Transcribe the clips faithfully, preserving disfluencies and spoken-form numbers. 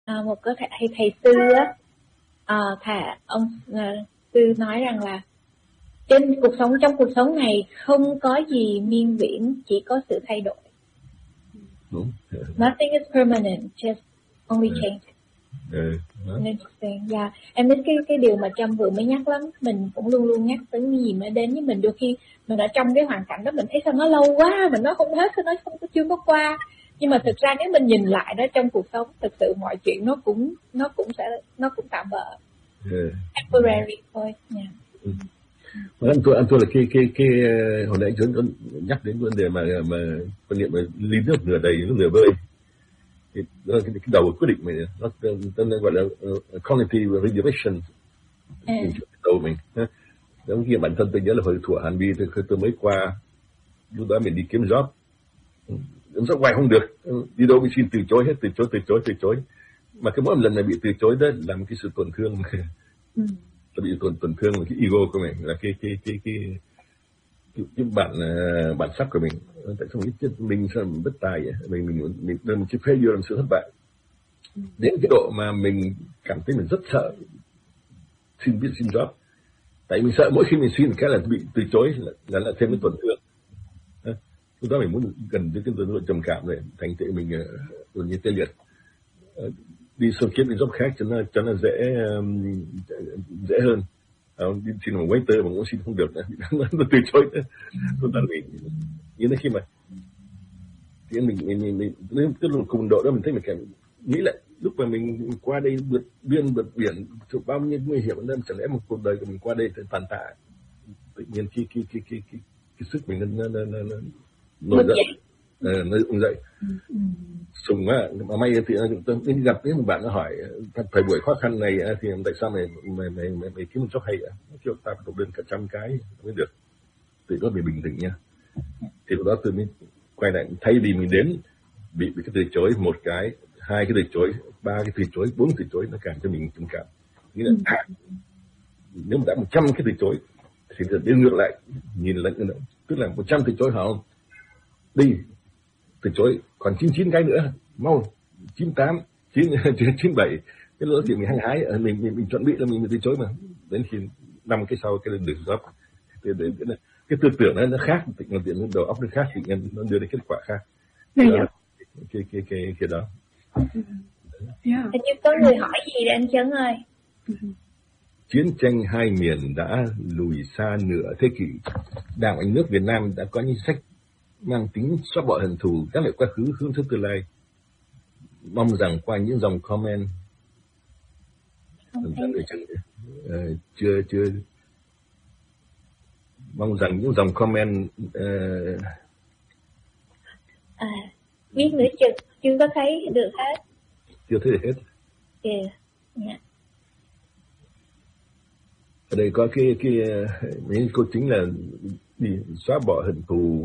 À, một cái thầy thầy sư á, à, thà ông à, sư nói rằng là trên cuộc sống trong cuộc sống này không có gì miên viễn, chỉ có sự thay đổi. Đúng. Nothing is permanent, just only change. Ừ. Interesting. Yeah. Em biết cái cái điều mà Trâm vừa mới nhắc lắm, mình cũng luôn luôn nhắc tới cái gì mà đến với mình, đôi khi mình ở trong cái hoàn cảnh đó mình thấy sao nó lâu quá, mình nói không hết, sao nó không chưa có qua. Nhưng mà thực ra nếu mình nhìn lại đó trong cuộc sống, thực sự mọi chuyện nó cũng nó cũng sẽ nó cũng tạm bợ. Yeah. Temporary thôi. Yeah. Ừ. Mà anh tôi anh tôi là cái cái cái hồi nãy anh có nhắc đến vấn đề mà mà quan niệm mà ly nước nửa đầy nước nửa vơi. Cái, cái, cái đầu quyết định mình nó tên gọi là uh, cognitive reservation à. đầu mình. Giống như bản thân tôi nhớ là hồi thủ Hàn Vi tôi, tôi mới qua, lúc đó mình đi kiếm job, kiếm job hoài không được, đi đâu mình xin từ chối hết, từ chối từ chối từ chối, mà cái mỗi lần này bị từ chối đó là một cái sự tổn thương, ừ. Nó bị tổn tổn thương là cái ego của mình, là cái cái cái cái cái, cái bản uh, bản sắc của mình. Tại sao mình mình sao mình bất tài vậy? mình mình mình mình một cái failure, làm sự thất bại, ừ. Đến cái độ mà mình cảm thấy mình rất sợ xin biết xin job, tại mình sợ mỗi khi mình xin cái là bị từ chối là là, là thêm cái tổn thương. À, lúc đó mình muốn gần đến cái tổn thương trầm cảm này, thành tựu mình uh, như tê liệt, uh, đi sâu kiếm cái job khác cho nó cho nó dễ um, dễ hơn. À, đi xin một waiter mà cũng xin không được nữa, nó từ chối nữa. Tôi tận mình như thế khi mà thì mình mình mình, mình cái lúc cùng độ đó mình thấy mình cảm nghĩ lại lúc mà mình qua đây vượt biên vượt biển chụp bao nhiêu nguy hiểm, nên chẳng lẽ một cuộc đời của mình qua đây tàn tạ, tự nhiên cái cái cái cái cái, cái sức mình nó nó nó nó nổi dậy, ờ, nó dựng dậy, sùng á. Mà may thì tôi gặp cái một bạn nó hỏi thời buổi khó khăn này thì tại sao mày mày mày mày, mày kiếm một job hay ạ? Kêu ta phải đọc lên cả trăm cái mới được, từ đó mình bình tĩnh nha. Thì lúc đó tôi mới quay lại, thay vì mình đến bị bị cái từ chối một cái, hai cái từ chối, ba cái từ chối, bốn từ chối, nó càng cho mình trầm cảm. Nghĩa là à, nếu mà đã một trăm cái từ chối thì đến ngược lại nhìn lại nữa, tức là một trăm từ chối hả không? Đi từ chối còn chín mươi chín cái nữa, mau chín mươi tám, chín chín bảy, cái lúc đó thì mình hăng hái, mình mình mình chuẩn bị là mình từ chối mà. Đến khi năm cái sau cái được job, cái cái tư tưởng nó nó khác, tự nhiên đầu óc nó khác, tự nhiên nó đưa đến kết quả khác. Đó, cái cái cái cái đó. Yeah. Hình như có người hỏi gì đấy anh Trấn ơi. Chiến tranh hai miền đã lùi xa nửa thế kỷ. Đảng Nhà nước Việt Nam đã có những sách mang tính xóa bỏ hận thù, gác lại quá khứ, hướng tới tương lai. Mong rằng qua những dòng comment uh, chưa chưa mong rằng những dòng comment uh, à, biết nữa chưa chưa có thấy được hết, chưa thấy được hết. Yeah. Yeah. Ở đây có cái cái những câu chính là đi xóa bỏ hận thù,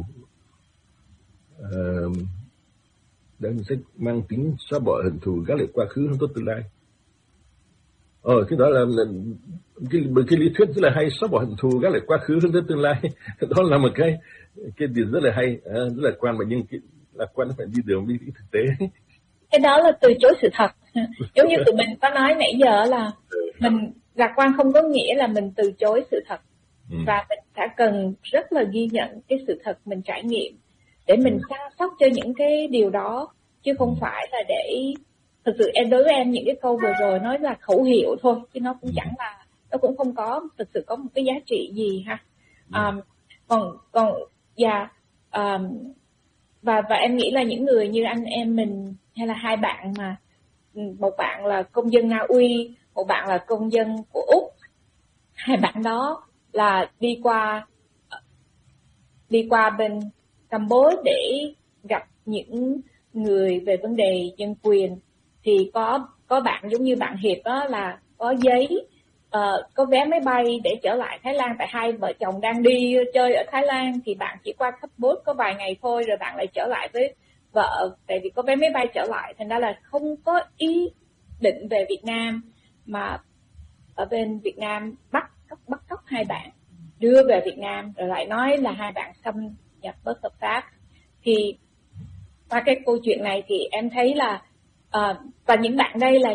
uh, đang sách mang tính xóa bỏ hận thù, gác lại quá khứ, hướng tới tương lai. Ờ, cái đó là, là cái, cái lý thuyết rất là hay, xóa bỏ hận thù, gác lại quá khứ, hướng tới tương lai. Đó là một cái cái điều rất là hay, à, rất là quan, mà nhưng cái lạc quan nó phải đi đường đi thực tế. Cái đó là từ chối sự thật. Giống như tụi mình có nói nãy giờ là mình lạc quan không có nghĩa là mình từ chối sự thật, ừ. Và mình phải cần rất là ghi nhận cái sự thật mình trải nghiệm để mình săn sóc cho những cái điều đó, chứ không phải là để thực sự em đối với em những cái câu vừa rồi nói là khẩu hiệu thôi, chứ nó cũng chẳng là, nó cũng không có thực sự có một cái giá trị gì ha. Um, còn còn và um, và và em nghĩ là những người như anh em mình hay là hai bạn mà, một bạn là công dân Na Uy, một bạn là công dân của Úc, hai bạn đó là đi qua đi qua bên Campuchia để gặp những người về vấn đề nhân quyền. Thì có có bạn giống như bạn Hiệp đó là có giấy, uh, có vé máy bay để trở lại Thái Lan, tại hai vợ chồng đang đi chơi ở Thái Lan thì bạn chỉ qua Campuchia có vài ngày thôi rồi bạn lại trở lại với vợ, tại vì có vé máy bay trở lại, thành ra là không có ý định về Việt Nam, mà ở bên Việt Nam bắt cóc bắt cóc hai bạn đưa về Việt Nam, rồi lại nói là hai bạn xâm nhập bất hợp pháp. Thì qua cái câu chuyện này thì em thấy là uh, và những bạn đây là